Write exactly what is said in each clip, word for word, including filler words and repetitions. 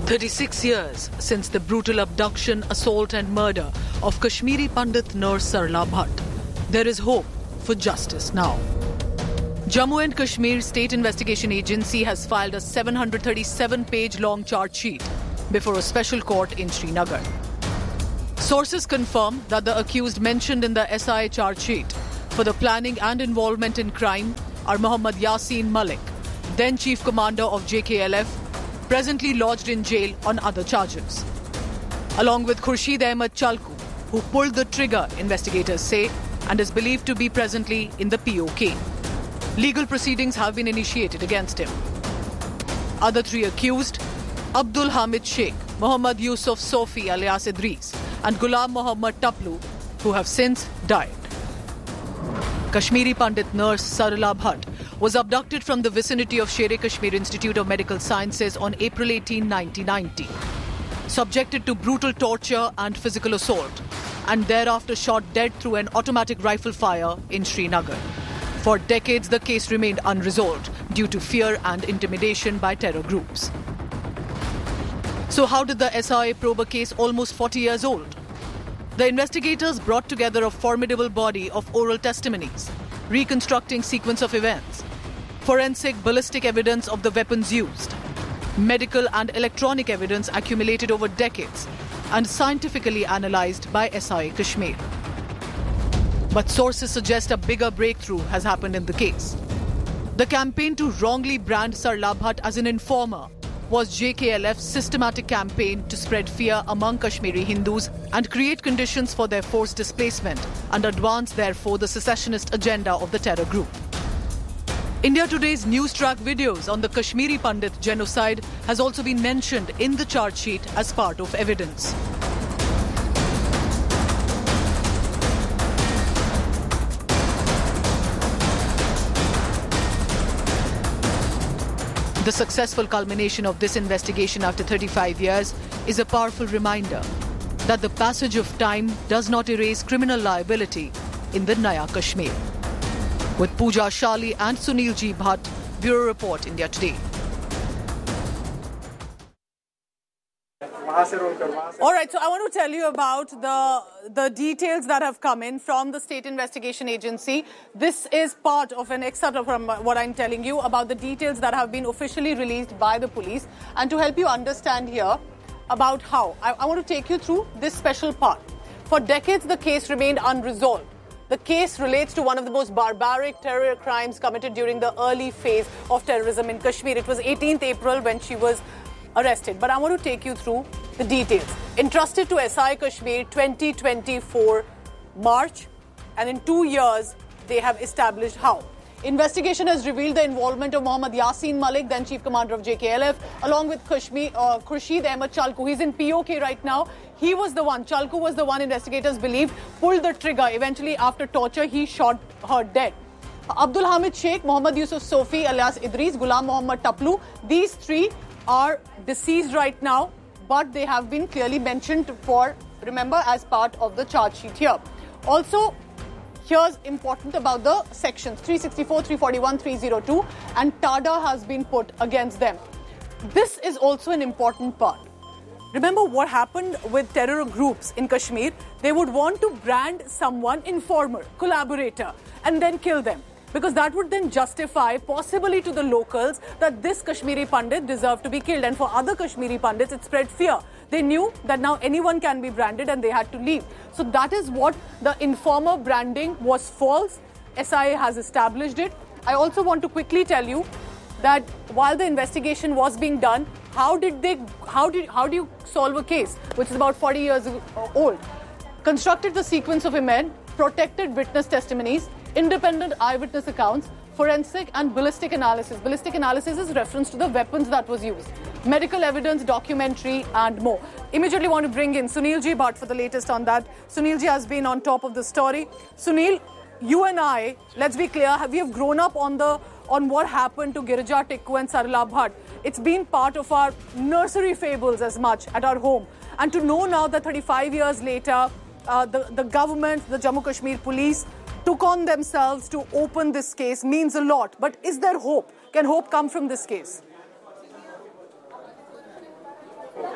thirty-six years since the brutal abduction, assault and murder of Kashmiri Pandit nurse Sarla Bhatt. There is hope for justice now. Jammu and Kashmir State Investigation Agency has filed a seven hundred thirty-seven page long charge sheet before a special court in Srinagar. Sources confirm that the accused mentioned in the S I A charge sheet for the planning and involvement in crime are Mohammad Yasin Malik, then Chief Commander of J K L F, presently lodged in jail on other charges. Along with Khurshid Ahmed Chalku, who pulled the trigger, investigators say, and is believed to be presently in the P O K. Legal proceedings have been initiated against him. Other three accused, Abdul Hamid Sheikh, Mohammad Yusuf Sofi alias Idris, and Ghulam Mohammad Taplu, who have since died. Kashmiri Pandit nurse Sarla Bhatt was abducted from the vicinity of Sher-e-Kashmir Institute of Medical Sciences on April eighteenth, nineteen ninety. Subjected to brutal torture and physical assault, and thereafter shot dead through an automatic rifle fire in Srinagar. For decades, the case remained unresolved due to fear and intimidation by terror groups. So how did the S I A probe a case almost forty years old? The investigators brought together a formidable body of oral testimonies, reconstructing sequence of events, forensic ballistic evidence of the weapons used, medical and electronic evidence accumulated over decades, and scientifically analysed by S I A Kashmir. But sources suggest a bigger breakthrough has happened in the case. The campaign to wrongly brand Sarla Bhatt as an informer was J K L F's systematic campaign to spread fear among Kashmiri Hindus and create conditions for their forced displacement and advance, therefore, the secessionist agenda of the terror group. India Today's news track videos on the Kashmiri Pandit genocide has also been mentioned in the charge sheet as part of evidence. The successful culmination of this investigation after thirty-five years is a powerful reminder that the passage of time does not erase criminal liability in the Naya Kashmir. With Pooja Shali and Sunil G. Bhatt, Bureau Report, India Today. All right, so I want to tell you about the, the details that have come in from the State Investigation Agency. This is part of an excerpt from what I'm telling you about the details that have been officially released by the police. And to help you understand here about how, I, I want to take you through this special part. For decades, the case remained unresolved. The case relates to one of the most barbaric terror crimes committed during the early phase of terrorism in Kashmir. It was eighteenth April when she was arrested. But I want to take you through the details. Entrusted to S I A Kashmir twenty twenty-four March, and in two years they have established how. Investigation has revealed the involvement of Mohammad Yasin Malik, then Chief Commander of J K L F, along with Kashmir, uh, Khurshid Ahmed Chalku. He's in P O K right now. He was the one, Chalku was the one investigators believe pulled the trigger. Eventually, after torture, he shot her dead. Abdul Hamid Sheikh, Mohammad Yusuf Sofi alias Idris, Ghulam Mohammad Taplu, these three are deceased right now, but they have been clearly mentioned for, remember, as part of the charge sheet here. Also, here's important about the sections three sixty-four, three forty-one, three oh two, and TADA has been put against them. This is also an important part. Remember what happened with terror groups in Kashmir? They would want to brand someone informer, collaborator, and then kill them. Because that would then justify, possibly to the locals, that this Kashmiri Pandit deserved to be killed. And for other Kashmiri Pandits, it spread fear. They knew that now anyone can be branded and they had to leave. So that is what the informer branding was false. S I A has established it. I also want to quickly tell you that while the investigation was being done, how did they, how did, how do you solve a case which is about forty years old? Constructed the sequence of events, protected witness testimonies, independent eyewitness accounts, forensic and ballistic analysis. Ballistic analysis is reference to the weapons that was used. Medical evidence, documentary and more. Immediately want to bring in Sunil G. Bhatt for the latest on that. Sunil Ji has been on top of the story. Sunil, you and I, let's be clear, have we have grown up on the on what happened to Girija Tikku and Sarla Bhatt. It's been part of our nursery fables as much at our home. And to know now that thirty-five years later, uh, the, the government, the Jammu Kashmir police, took on themselves to open this case means a lot. But is there hope? Can hope come from this case?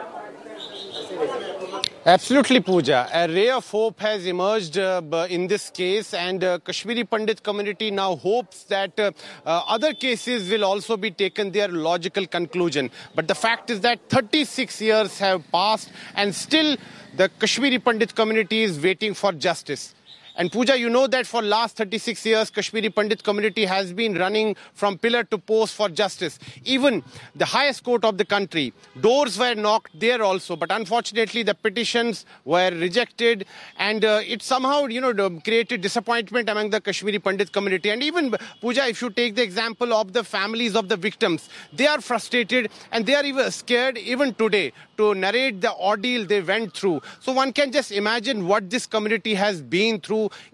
Absolutely, Pooja. A ray of hope has emerged uh, in this case, and uh, Kashmiri Pandit community now hopes that uh, uh, other cases will also be taken their logical conclusion. But the fact is that thirty-six years have passed, and still the Kashmiri Pandit community is waiting for justice. And Pooja, you know that for last thirty-six years, Kashmiri Pandit community has been running from pillar to post for justice. Even the highest court of the country, doors were knocked there also. But unfortunately, the petitions were rejected. And uh, it somehow, you know, created disappointment among the Kashmiri Pandit community. And even, Pooja, if you take the example of the families of the victims, they are frustrated and they are even scared even today to narrate the ordeal they went through. So one can just imagine what this community has been through.